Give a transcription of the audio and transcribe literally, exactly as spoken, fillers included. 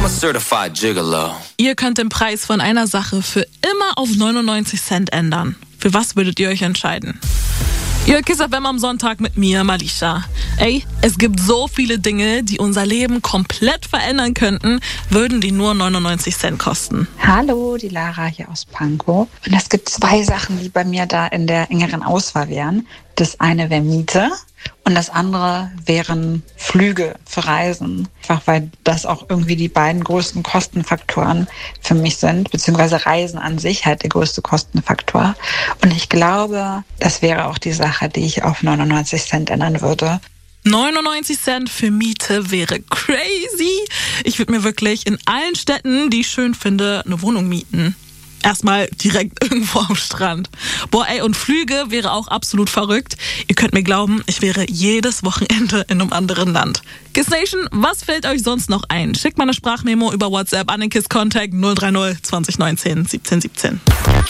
I'm a certified gigolo. Ihr könnt den Preis von einer Sache für immer auf neunundneunzig Cent ändern. Für was würdet ihr euch entscheiden? Ihr Kiss F M am Sonntag mit mir, Malisha. Ey, es gibt so viele Dinge, die unser Leben komplett verändern könnten, würden die nur neunundneunzig Cent kosten. Hallo, die Lara hier aus Pankow. Und es gibt zwei Sachen, die bei mir da in der engeren Auswahl wären. Das eine wäre Miete und das andere wären Flüge für Reisen. Einfach weil das auch irgendwie die beiden größten Kostenfaktoren für mich sind, beziehungsweise Reisen an sich halt der größte Kostenfaktor. Und ich glaube, das wäre auch die Sache, die ich auf neunundneunzig Cent ändern würde. neunundneunzig Cent für Miete wäre crazy. Ich würde mir wirklich in allen Städten, die ich schön finde, eine Wohnung mieten. Erstmal direkt irgendwo am Strand. Boah, ey, und Flüge wäre auch absolut verrückt. Ihr könnt mir glauben, ich wäre jedes Wochenende in einem anderen Land. Kiss Nation, was fällt euch sonst noch ein? Schickt mal eine Sprachmemo über WhatsApp an den Kiss Contact null drei null zwanzig neunzehn siebzehn siebzehn.